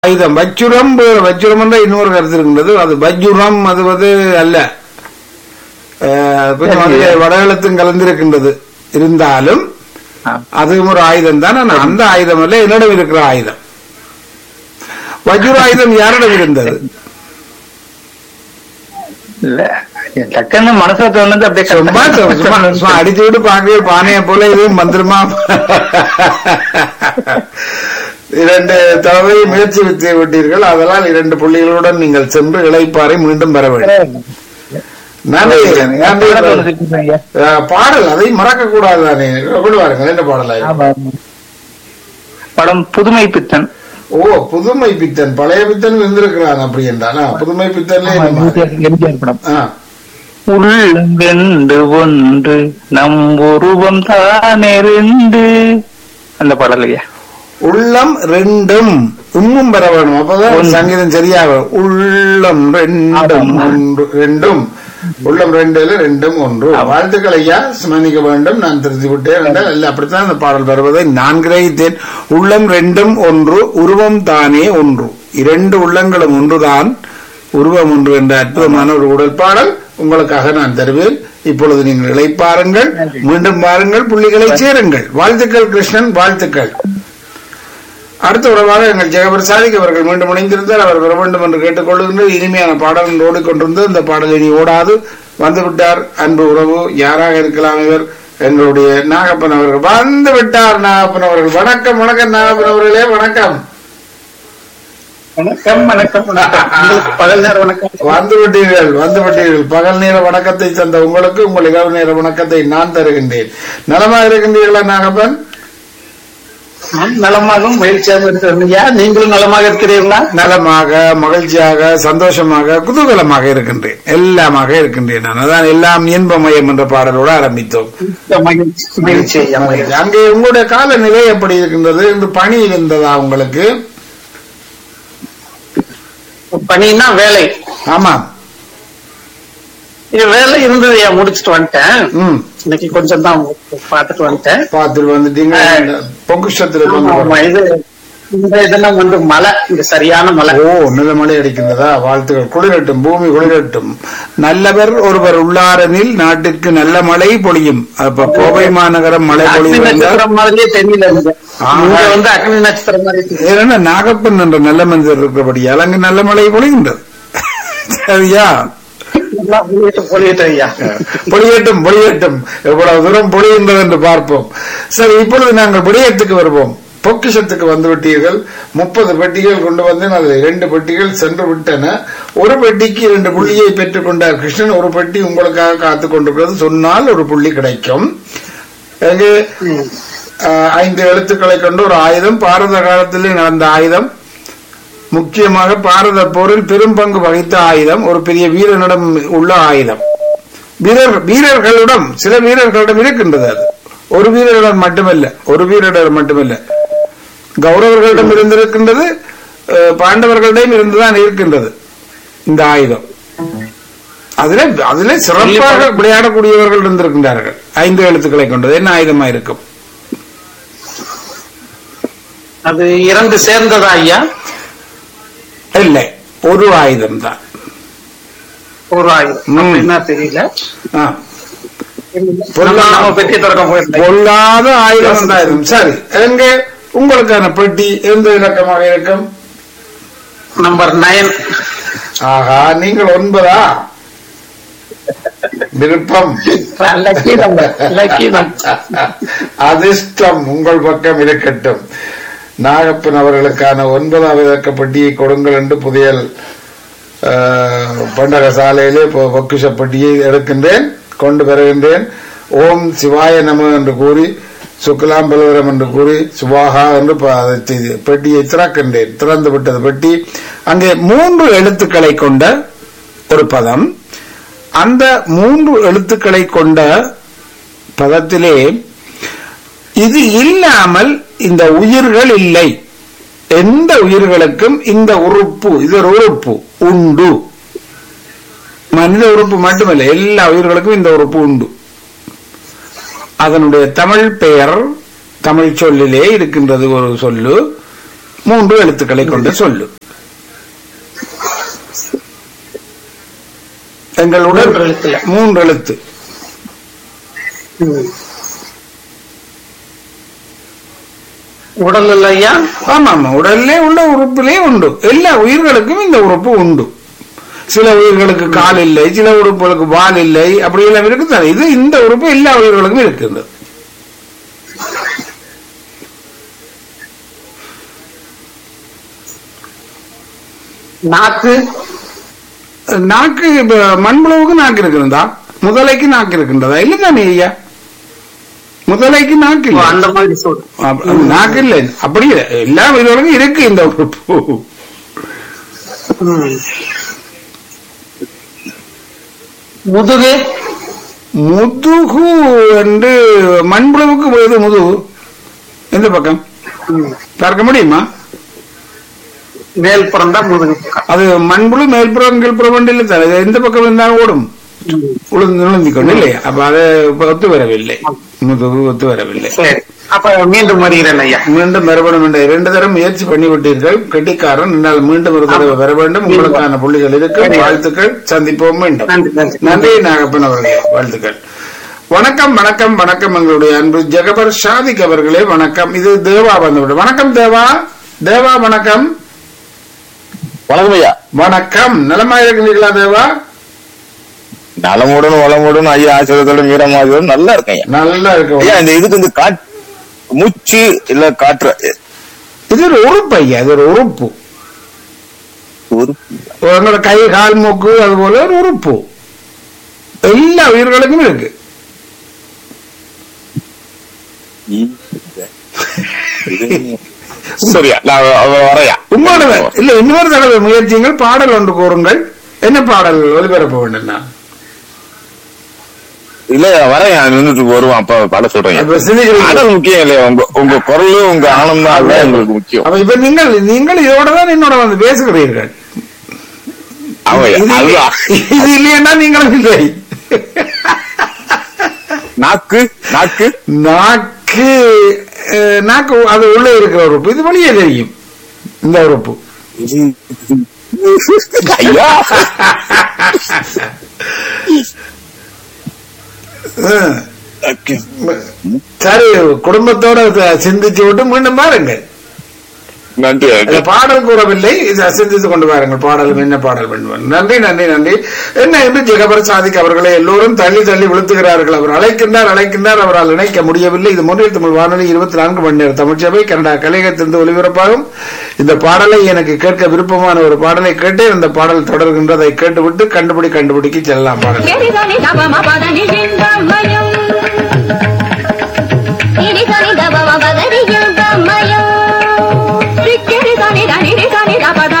ஆயுதம் வச்சுரம் வச்சுரம் என்ற இன்னொரு கருத்து இருக்கின்றது. அது வஜ்ஜுரம் அது அல்ல, கொஞ்சம் அதிலே வடகலத்தும் கலந்திருக்கின்றது. இருந்தாலும் அதுவும் ஒரு ஆயுதம் தான். அந்த ஆயுதம் அல்ல, என்னிடம் இருக்கிற ஆயுதம். வஜ்ர ஆயுதம் யாரிடம் இருந்தது? மனசுல தோணுது அப்படியே சும்மா அடிச்சு விட்டு பாக்கவே பானைய போல இது மந்திரமா. இரண்டு தடவை முயற்சி விட்டீர்கள். அதனால் 2 புள்ளிகளுடன் நீங்கள் சென்று இளைப்பாறை மீண்டும் பெற வேண்டும். பாடல் அதை மறக்க கூடாது தானே, கொள்வாருங்கள். என்ன பாடல்? படம் புதுமை பித்தன். ஓ, புதுமை பித்தன். பழைய பித்தன் இருந்திருக்கிறான் அப்படி என்றானா? புதுமை பித்தன்ல படம் உள்ளங்கண்டு ஒன்று நம் உருவம் தானே 2 அந்த பாடலையா? உள்ளம் 2ம் இன்னும் பெற வேணும், அப்பதான் சங்கீதம் சரியாகும். உள்ளம் 2ம் உள்ளம் 2ல் 2ம் 1. வாழ்த்துக்கள் ஐயா, மன்னிக்க வேண்டும், நான் திருத்தி விட்டேன். அப்படித்தான் அந்த பாடல் வருவதை நான் கிரகித்தேன். உள்ளம் 2ம் 1, உருவம் தானே 1. 2 உள்ளங்களும் ஒன்றுதான், உருவம் 1 என்ற அற்புதமான ஒரு உடல் பாடல் உங்களுக்காக நான் தருவேன். இப்பொழுது நீங்கள் இளைப்பாருங்கள், மீண்டும் பாருங்கள், புள்ளிகளை சேருங்கள். வாழ்த்துக்கள் கிருஷ்ணன், வாழ்த்துக்கள். அடுத்த உறவாக எங்கள் ஜெகபிரசாதிக்கு அவர்கள் மீண்டும் இணைந்திருந்தால் அவர் வர வேண்டும் என்று கேட்டுக்கொள்கின்ற இனிமையான பாடல் ஓடிக்கொண்டிருந்தது. இந்த பாடல் இனி ஓடாது. வந்துவிட்டார் அன்பு உறவு, யாராக இருக்கலாம் இவர், எங்களுடைய நாகப்பன் அவர்கள் வந்து விட்டார். நாகப்பன் அவர்கள் வணக்கம். வணக்கம் நாகப்பன் அவர்களே, வணக்கம். வணக்கம் வணக்கம் பகல் நேர வணக்கம். வந்து விட்டீர்கள். பகல் நேர வணக்கத்தை தந்த உங்களுக்கு உங்கள் இரவு நேர வணக்கத்தை நான் தருகின்றேன். நலமாக இருக்கின்றீர்களா நாகப்பன்? நலமாகவும் மகிழ்ச்சியாக இருக்கிறீங்க. நீங்களும் நலமாக இருக்கிறீர்களா? நலமாக, மகிழ்ச்சியாக, சந்தோஷமாக, குதூகலமாக இருக்கின்றேன். எல்லாமாக இருக்கின்றேன் நான். அதான் எல்லாம் இன்பமயம் என்ற பாடலோடு ஆரம்பித்தோம். அங்கே உங்களுடைய காலநிலை எப்படி இருக்கின்றது? இந்த பணி இருந்ததா உங்களுக்கு? பணினா வேலை? ஆமா, வேலை இருந்தது, முடிச்சுட்டு வந்துட்டேன். இன்னைக்கு கொஞ்சம் தான் பாத்துட்டு வந்துட்டேன். பாத்துட்டு வந்துட்டீங்க. பொங்குஷத்துல இதெல்லாம் வந்து மழை, இங்க சரியான மழை. ஓ, நல்ல மழை அடிக்கின்றதா? வாழ்த்துக்கள். குளிரட்டும், பூமி குளிரட்டும். நல்லவர் ஒருவர் உள்ளாரனில் நாட்டிற்கு நல்ல மழை பொழியும். அப்ப கோவை மாநகரம் மழை பொழியும் மாதிரியே தெரியல. வந்து அக்னி நட்சத்திரம் மாதிரி. ஏன்னா நாகப்பன் என்ற நல்ல மனிதர் இருக்கிறபடியால் அங்கு நல்ல மழை பொழிகின்றது. சரியா? பொழியட்டும். எவ்வளவு தூரம் பொழிகின்றது என்று பார்ப்போம். சரி, இப்பொழுது நாங்கள் விடயத்துக்கு வருவோம். பொக்கிஷத்துக்கு வந்து விட்டீர்கள். 30 பெட்டிகள் கொண்டு வந்தேன். அதில் 2 பெட்டிகள் சென்று விட்டன. ஒரு பெட்டிக்கு 2 புள்ளியை பெற்றுக் கொண்டார் கிருஷ்ணன். ஒரு பெட்டி உங்களுக்காக காத்துக் கொண்டிருக்கிறது. சொன்னால் ஒரு புள்ளி கிடைக்கும். 5 எழுத்துக்களை கொண்டு ஒரு ஆயுதம். பாரத காலத்திலே நடந்த ஆயுதம். முக்கியமாக பாரத போரில் பெரும் பங்கு வகித்த ஆயுதம். ஒரு பெரிய வீரனிடம் உள்ள ஆயுதம். வீரர்களிடம், சில வீரர்களிடம் இருக்கின்றது. அது ஒரு வீரரிடம் மட்டுமல்ல, கௌரவர்களிடம் இருந்திருக்கின்றது, பாண்டவர்களிடம் இருந்துதான் இருக்கின்றது இந்த ஆயுதம். அதிலே சிறப்பாக விளையாடக்கூடியவர்கள் இருந்திருக்கின்றார்கள். 5 எழுத்துக்களை கொண்டது. என்ன ஆயுதமா இருக்கும்? அது 2 சேர்ந்ததா ஐயா? இல்லை, ஒரு ஆயுதம் தான். ஒரு ஆயுதம் தெரியல. பொல்லாத ஆயுதம் தான். சரி, எங்க உங்களுக்கான பெட்டி எந்த இலக்கமாக இருக்கும்? நம்பர் 9. ஆஹா, நீங்கள் 9ஆ? விருப்பம், அதிர்ஷ்டம் உங்கள் பக்கம் இருக்கட்டும். நாகப்பன் அவர்களுக்கான 9வது இலக்கப்பட்டியை கொடுங்கள் என்று புதியல் பண்டக சாலையிலே பொக்கிஷப்பட்டியை எடுக்கின்றேன், கொண்டு வருகின்றேன். ஓம் சிவாய நம என்று கூறி, சுக்லாம் பலவரம் என்று கூறி, சுபாகா என்று பெட்டியை திறக்கின்றேன். திறந்து விட்டது பெட்டி. அங்கே 3 எழுத்துக்களை கொண்ட ஒரு பதம். அந்த 3 எழுத்துக்களை கொண்ட பதத்திலே இது இல்லாமல் இந்த உயிர்கள் இல்லை. எந்த உயிர்களுக்கும் இந்த உறுப்பு, இது ஒரு உறுப்பு உண்டு. மனித உறுப்பு மட்டுமல்ல, எல்லா உயிர்களுக்கும் இந்த உறுப்பு உண்டு. அதனுடைய தமிழ் பெயர், தமிழ் சொல்லிலே இருக்கின்றது ஒரு சொல்லு. 3 எழுத்துக்களை கொண்டு சொல்லு. எங்கள் உடல் 3 எழுத்து. உடல் இல்லையா? ஆமா ஆமா, உடல்லே உள்ள உறுப்பிலே உண்டு. எல்லா உயிர்களுக்கும் இந்த உறுப்பு உண்டு. சில உயிர்களுக்கு கால் இல்லை, சில உறுப்புகளுக்கு வால் இல்லை, அப்படி எல்லாம் இருக்கு. இது இந்த உறுப்பு எல்லா உயிர்களுக்கும் இருக்குது. நாக்கு. நாக்கு மண்புழுவுக்கு நாக்கு இருக்குதா? முதலைக்கு நாக்கு இருக்கின்றதா? இல்லதானே ஐயா, முதலைக்கு நாக்கு இல்லை. அந்த மாதிரி நாக்கு இல்லை, அப்படி எல்லா உயிர்களுக்கும் இருக்கு இந்த உறுப்பு. முதுகு. முதுகு என்று மண்புழுவுக்கு எது முதுகு? எந்த பக்கம் பார்க்க முடியுமா? மேல்புறம் தான் முதுகு. அது மண்புழு மேல்புறம் கீழ்புறம் இல்லை தானே, எந்த பக்கம் இருந்தாலும் ஓடும், உளுந்தி கொண்டு இல்லையா? அப்ப அது ஒத்து வரவில்லை, முதுகு ஒத்து வரவில்லை. அப்ப மீண்டும் வருகிறேன் ஐயா. மீண்டும் வர வேண்டும் என்ற 2 தரம் முயற்சி பண்ணிவிட்டீர்கள். கெட்டிக்காரன், என்னால் மீண்டும் ஒரு தடவை வர வேண்டும். உங்களுக்கான புள்ளிகள் இருக்கு. வாழ்த்துக்கள். சந்திப்போம் மீண்டும். நன்றி நாகப்பன் அவர்களே, வாழ்த்துக்கள். வணக்கம் வணக்கம் வணக்கம். எங்களுடைய அன்பு ஜெகபர் ஷாதிக் அவர்களே வணக்கம். இது தேவா வந்துவிடும். வணக்கம் தேவா. தேவா வணக்கம். வணக்கம் ஐயா. வணக்கம். நலமா இருக்கிறீர்களா தேவா? நலமுடன் வளமுடன் ஐயா ஆசிரியத்தோட மீரமாதியோடு நல்லா இருக்கேன். நல்லா இருக்கு ஐயா. இந்த இதுக்கு வந்து மூச்சு இல்ல காற்று, இது ஒரு உறுப்பு ஐயா, இது ஒரு உறுப்பு. உங்களோட கை கால் மூக்கு அது போல ஒரு உறுப்பு எல்லா உயிர்களுக்கும் இருக்கு. சரியா, நான் வரையா உங்களோட இல்ல இன்னொரு தடவை முயற்சிகள். பாடல் ஒன்று கூறுங்கள். என்ன பாடல் ஒலிபரப்ப வேண்டும்? இல்ல வரையன் நின்றுட்டு வருவான், அப்ப பாட சொல்றேன். பாடல் முக்கியம் இல்லையா, உங்க குரலு உங்க ஆனந்தம் எங்களுக்கு முக்கியம். அப்ப இப்ப நீங்கள் இதோடதான் என்னோட வந்து பேசுகிறீர்கள். இது இல்லையா நீங்களும் இல்லை. நாக்கு நாக்கு நாக்கு நாக்கு அது உள்ள இருக்கிற உறுப்பு. இது வெளியே தெரியும் இந்த உறுப்பு. ஐயா சரி, குடும்பத்தோட சிந்திச்சு விட்டு மீண்டும் பாருங்க. நன்றி. பாடல் கூறவில்லை, சிந்தித்துக் கொண்டு பாருங்கள். பாடல் என்ன பாடல் வேண்டும். நன்றி நன்றி நன்றி. என்ன என்று ஜெகபர் சாதிக் அவர்களை எல்லோரும் தள்ளி தள்ளி விழுத்துகிறார்கள். அவர் அழைக்கின்றார், அவரால் இணைக்க முடியவில்லை. இது முன்னில் தமிழ் வானொலி 24 மணி நேரம் தமிழ்ச்சபை கனடா கலையகத்திலிருந்து ஒலிபரப்பாகும். இந்த பாடலை எனக்கு கேட்க விருப்பமான ஒரு பாடலை கேட்டு இந்த பாடல் தொடர்கின்றதை கேட்டுவிட்டு கண்டுபிடிக்க செல்லலாம். பாடல்